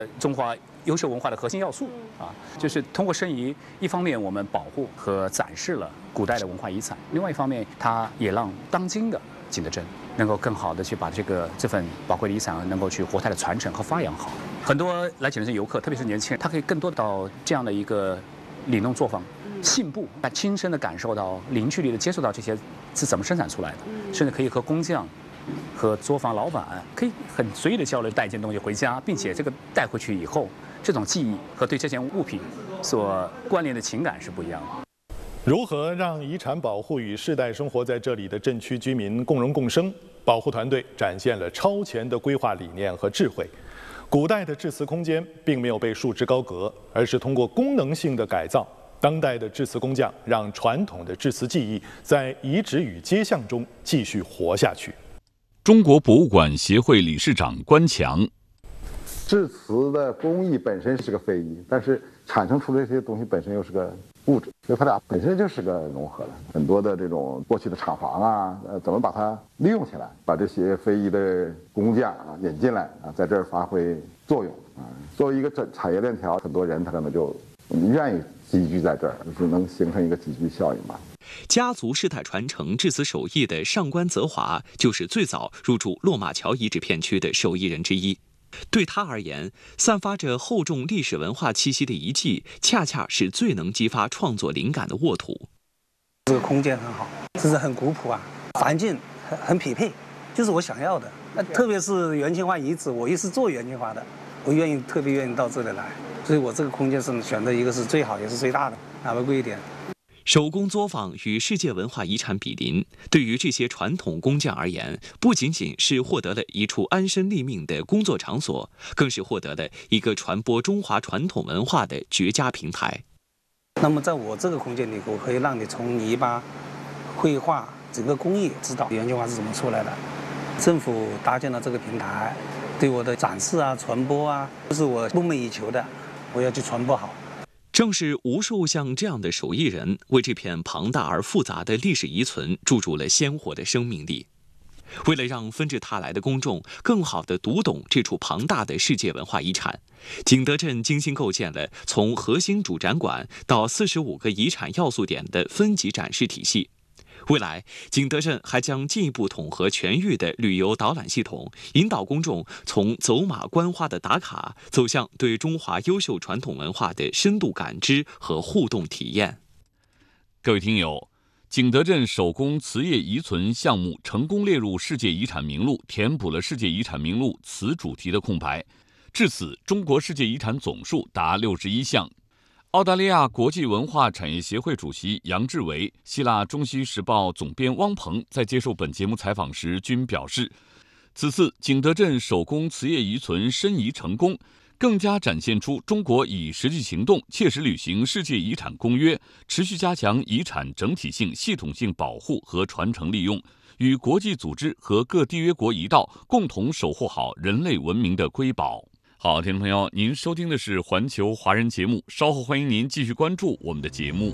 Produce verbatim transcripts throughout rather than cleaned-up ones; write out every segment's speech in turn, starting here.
中华优秀文化的核心要素啊，就是通过申遗，一方面我们保护和展示了古代的文化遗产，另外一方面，它也让当今的景德镇能够更好的去把这个这份宝贵的遗产能够去活态的传承和发扬好。很多来景德镇游客，特别是年轻人，他可以更多到这样的一个里弄作坊、信步，他亲身的感受到、零距离的接触到这些是怎么生产出来的，甚至可以和工匠。 和作坊老板可以很随意的交流，带一件东西回家，并且这个带回去以后，这种记忆和对这件物品所关联的情感是不一样的。 如何让遗产保护与世代生活在这里的镇区居民共荣共生？保护团队展现了超前的规划理念和智慧。古代的致辞空间并没有被束之高阁，而是通过功能性的改造。 当代的致辞工匠让传统的致辞技艺在遗址与街巷中继续活下去。 中国博物馆协会理事长关强， 致辞的工艺本身是个非遗，但是产生出这些东西本身又是个物质，所以它俩本身就是个融合的。很多的这种过去的厂房啊，呃，怎么把它利用起来，把这些非遗的工匠啊引进来啊，在这儿发挥作用啊。作为一个整产业链条，很多人他可能就愿意集聚在这儿，就是能形成一个集聚效应吧。 家族世代传承致辞手艺的上官泽华，就是最早入驻落马桥遗址片区的手艺人之一。对他而言，散发着厚重历史文化气息的遗迹，恰恰是最能激发创作灵感的沃土。 这个空间很好，这是很古朴啊，环境很很匹配，就是我想要的。那特别是元青花遗址，我又是做元青花的，我愿意特别愿意到这里来，所以我这个空间是选择一个是最好也是最大的，哪怕贵一点。 手工作坊与世界文化遗产比邻，对于这些传统工匠而言，不仅仅是获得了一处安身立命的工作场所，更是获得了一个传播中华传统文化的绝佳平台。 那么，在我这个空间里，我可以让你从泥巴、绘画整个工艺知道元青花是怎么出来的。政府搭建了这个平台，对我的展示啊、传播啊，这是我梦寐以求的，我要去传播好。 正是无数像这样的手艺人，为这片庞大而复杂的历史遗存注入了鲜活的生命力。为了让纷至沓来的公众更好地读懂这处庞大的世界文化遗产，景德镇精心构建了从核心主展馆到四十五个遗产要素点的分级展示体系。 未来，景德镇还将进一步统合全域的旅游导览系统，引导公众从走马观花的打卡，走向对中华优秀传统文化的深度感知和互动体验。 各位听友，景德镇手工瓷业遗存项目成功列入世界遗产名录，填补了世界遗产名录瓷主题的空白。至此，中国世界遗产总数达六十一项。 澳大利亚国际文化产业协会主席杨志伟、希腊中西时报总编汪鹏在接受本节目采访时均表示，此次景德镇手工瓷业遗存申遗成功，更加展现出中国以实际行动切实履行世界遗产公约，持续加强遗产整体性、系统性保护和传承利用，与国际组织和各缔约国一道，共同守护好人类文明的瑰宝。 好，听众朋友，您收听的是环球华人节目，稍后欢迎您继续关注我们的节目。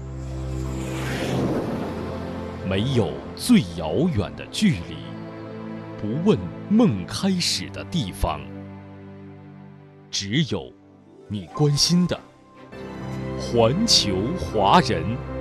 没有最遥远的距离，不问梦开始的地方，只有你关心的环球华人。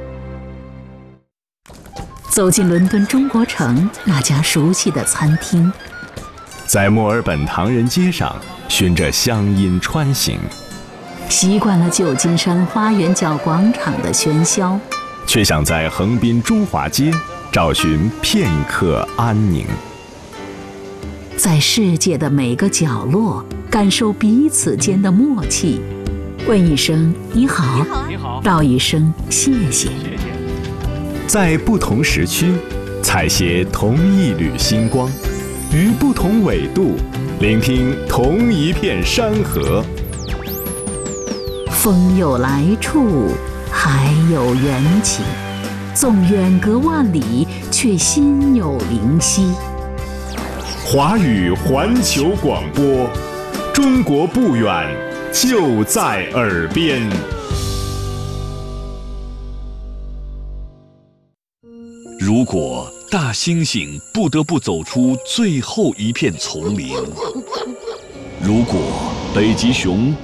走进伦敦中国城那家熟悉的餐厅， 在墨尔本唐人街上。 循着乡音穿行， 习惯了旧金山花园角广场的喧嚣， 却想在横滨中华街找寻片刻安宁。 在世界的每个角落，感受彼此间的默契。问一声你好，你好，道一声谢谢。谢谢。 在不同时区，采撷同一缕星光，于不同纬度。 聆听同一片山河， 风有来处，海有缘起，纵远隔万里，却心有灵犀。 华语环球广播，中国不远，就在耳边。 如果大猩猩不得不走出最后一片丛林，如果北极熊